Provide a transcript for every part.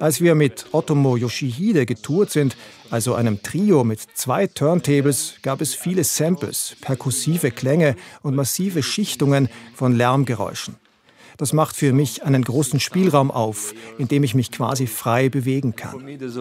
Als wir mit Otomo Yoshihide getourt sind, also einem Trio mit 2 Turntables, gab es viele Samples, perkussive Klänge und massive Schichtungen von Lärmgeräuschen. Das macht für mich einen großen Spielraum auf, in dem ich mich quasi frei bewegen kann.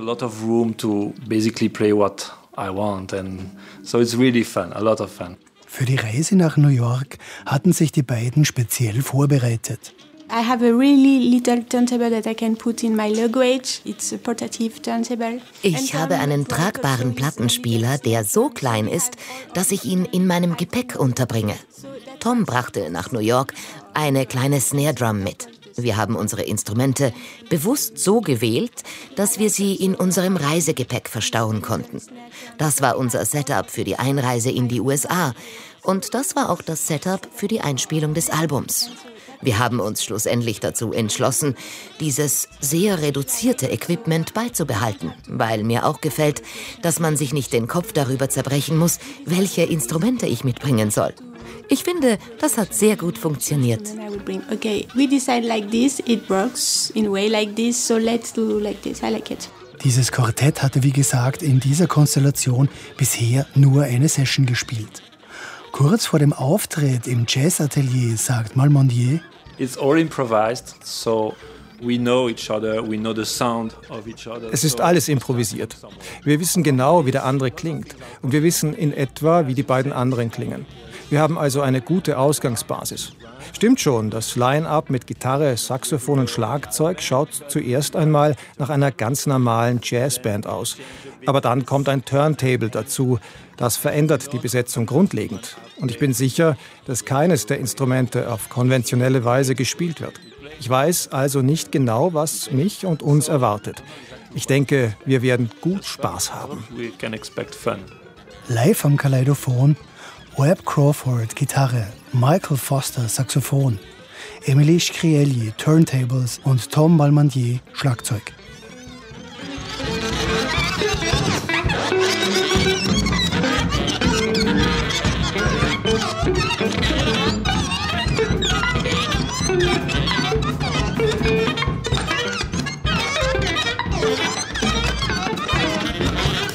Für die Reise nach New York hatten sich die beiden speziell vorbereitet. I have a really little turntable that I can put in my luggage. It's a portative turntable. Ich habe einen tragbaren Plattenspieler, der so klein ist, dass ich ihn in meinem Gepäck unterbringe. Tom brachte nach New York eine kleine Snare Drum mit. Wir haben unsere Instrumente bewusst so gewählt, dass wir sie in unserem Reisegepäck verstauen konnten. Das war unser Setup für die Einreise in die USA. Und das war auch das Setup für die Einspielung des Albums. Wir haben uns schlussendlich dazu entschlossen, dieses sehr reduzierte Equipment beizubehalten, weil mir auch gefällt, dass man sich nicht den Kopf darüber zerbrechen muss, welche Instrumente ich mitbringen soll. Ich finde, das hat sehr gut funktioniert. Dieses Quartett hatte, wie gesagt, in dieser Konstellation bisher nur eine Session gespielt. Kurz vor dem Auftritt im Jazzatelier sagt Malmendier: It's all improvised, so we know each other, we know the sound of each other. Es ist alles improvisiert. Wir wissen genau, wie der andere klingt. Und wir wissen in etwa, wie die beiden anderen klingen. Wir haben also eine gute Ausgangsbasis. Stimmt schon, das Line-Up mit Gitarre, Saxophon und Schlagzeug schaut zuerst einmal nach einer ganz normalen Jazzband aus. Aber dann kommt ein Turntable dazu. Das verändert die Besetzung grundlegend. Und ich bin sicher, dass keines der Instrumente auf konventionelle Weise gespielt wird. Ich weiß also nicht genau, was mich und uns erwartet. Ich denke, wir werden gut Spaß haben. Live am Kaleidophon Webb Crawford Gitarre, Michael Foster Saxophon, Emily Scrieli Turntables und Tom Malmendier Schlagzeug.